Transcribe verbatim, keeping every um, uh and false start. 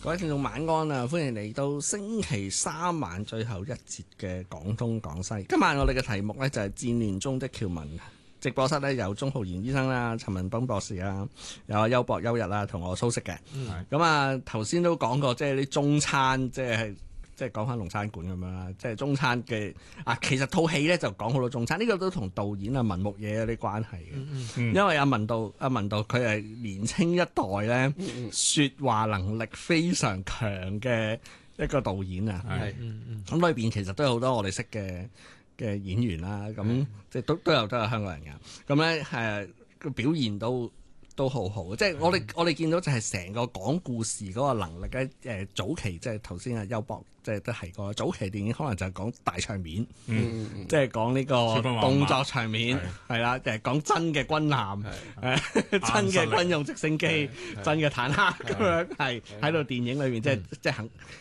各位聽眾晚安啊！歡迎嚟到星期三晚最後一節嘅廣東廣西。今晚我哋嘅題目呢，就係戰亂中的僑民。直播室呢，有鍾浩然醫生啦、陳文彬博士啊，有阿邱博邱日啦，同我蘇軾嘅。咁啊頭先都講過，即係啲中餐，即係即係講翻龍餐館咁樣啦，即係中餐嘅啊。其實套戲呢，就講好多中餐，呢、這個都同導演啊文牧野有啲關係嘅。嗯嗯、因為阿文道阿文道佢係年青一代呢，嗯、説話能力非常強嘅一個導演啊。係咁裏邊其實都有好多我哋識嘅嘅演員啦，咁即係都都有都有香港人㗎，咁咧誒個表現都都好好，即係我哋我哋見到就係成個講故事嗰個能力咧，誒、呃、早期即係頭先阿邱博即係都提過，早期電影可能就係講大場面，嗯嗯、即係講呢個動作場面，係啦，誒講真嘅軍艦，誒真嘅軍用直升機，真嘅坦克咁樣，係喺度電影裏面即係即係肯